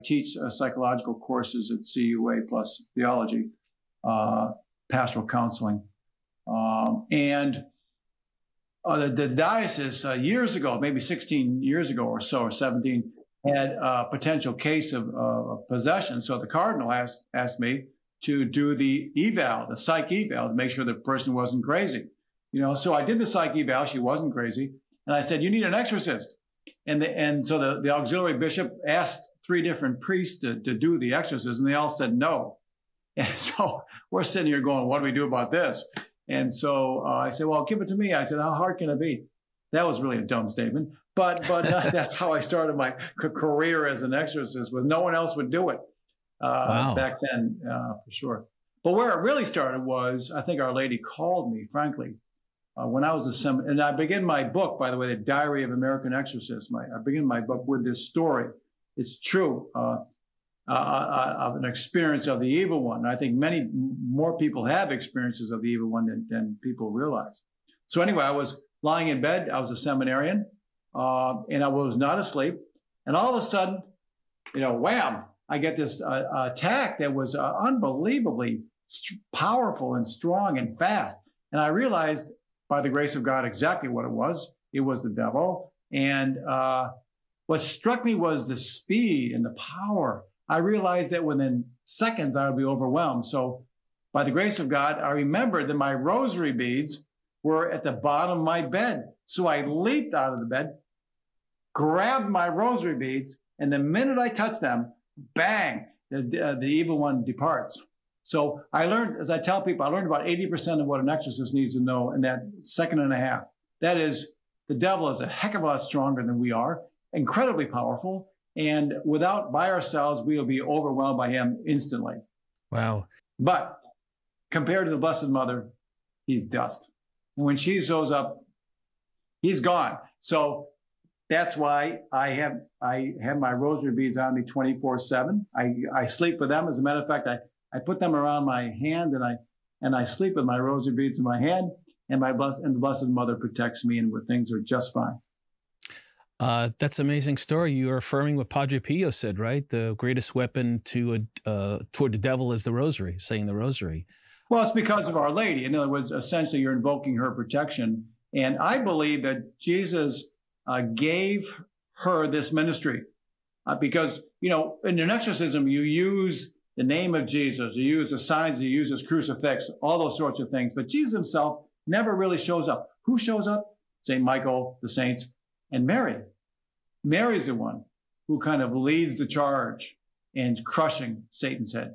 teach psychological courses at CUA plus theology, pastoral counseling. And the diocese years ago, maybe 16 years ago or so, or 17, had a potential case of possession. So the cardinal asked me to do the eval, the psych eval, to make sure the person wasn't crazy. So I did the psych eval. She wasn't crazy. And I said, you need an exorcist. And so the auxiliary bishop asked 3 different priests to do the exorcism, and they all said no. And so we're sitting here going, what do we do about this? And so I said, well, give it to me. I said, how hard can it be? That was really a dumb statement. But that's how I started my career as an exorcist, was no one else would do it back then, for sure. But where it really started was, I think Our Lady called me, frankly, when I was a seminary. And I begin my book, by the way, The Diary of American Exorcists. I begin my book with this story. It's true. Of an experience of the evil one. I think many more people have experiences of the evil one than people realize. So anyway, I was lying in bed. I was a seminarian, and I was not asleep. And all of a sudden, wham, I get this attack that was unbelievably powerful and strong and fast. And I realized, by the grace of God, exactly what it was. It was the devil. And what struck me was the speed and the power. I realized that within seconds I would be overwhelmed. So by the grace of God, I remembered that my rosary beads were at the bottom of my bed. So I leaped out of the bed, grabbed my rosary beads, and the minute I touched them, bang, the evil one departs. So I learned, as I tell people, I learned about 80% of what an exorcist needs to know in that second and a half. That is, the devil is a heck of a lot stronger than we are, incredibly powerful. And by ourselves, we will be overwhelmed by him instantly. Wow. But compared to the Blessed Mother, he's dust. And when she shows up, he's gone. So that's why I have my rosary beads on me 24/7. I sleep with them. As a matter of fact, I put them around my hand, and I sleep with my rosary beads in my hand, and the Blessed Mother protects me, and where things are just fine. That's an amazing story. You are affirming what Padre Pio said, right? The greatest weapon toward the devil is the rosary, saying the rosary. Well, it's because of Our Lady. In other words, essentially, you're invoking her protection. And I believe that Jesus gave her this ministry because, in an exorcism, you use the name of Jesus, you use the signs, you use his crucifix, all those sorts of things. But Jesus himself never really shows up. Who shows up? St. Michael, the saints, and Mary. Mary's the one who kind of leads the charge in crushing Satan's head.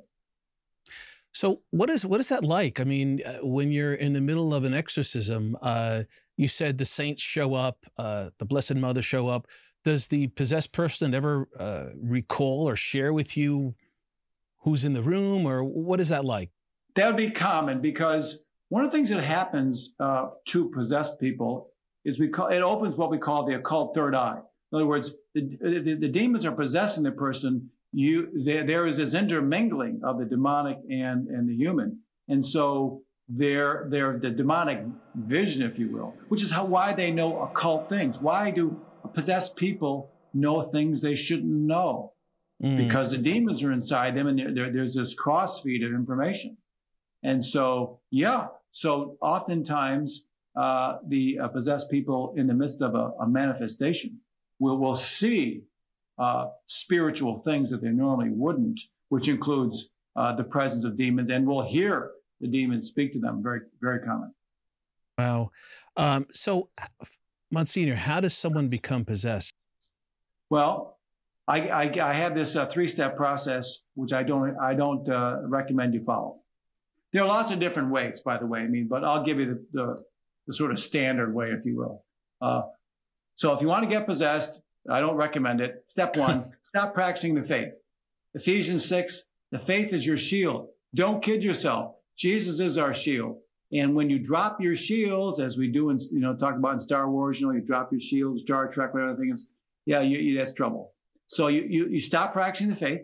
So what is that like? I mean, when you're in the middle of an exorcism, you said the saints show up, the Blessed Mother show up. Does the possessed person ever recall or share with you who's in the room, or what is that like? That would be common, because one of the things that happens to possessed people is it opens what we call the occult third eye. In other words, the demons are possessing the person. There is this intermingling of the demonic and the human, and so they're the demonic vision, if you will, which is why they know occult things. Why do possessed people know things they shouldn't know? Because the demons are inside them, and there's this cross-feed of information. And so, so oftentimes the possessed people in the midst of a manifestation will see spiritual things that they normally wouldn't, which includes the presence of demons, and will hear the demons speak to them. Very, very common. Wow. So, Monsignor, how does someone become possessed? Well, I have this 3-step process, which I don't recommend you follow. There are lots of different ways, by the way. But I'll give you the sort of standard way, if you will. So if you want to get possessed, I don't recommend it. Step 1, stop practicing the faith. Ephesians 6, the faith is your shield. Don't kid yourself. Jesus is our shield. And when you drop your shields, as we do talk about in Star Wars, you drop your shields, Star Trek, whatever the thing is, that's trouble. So you stop practicing the faith,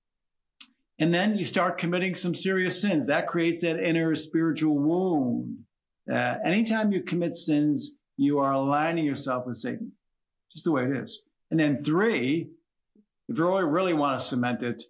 and then you start committing some serious sins. That creates that inner spiritual wound. Anytime you commit sins, you are aligning yourself with Satan, just the way it is. And then 3, if you really want to cement it,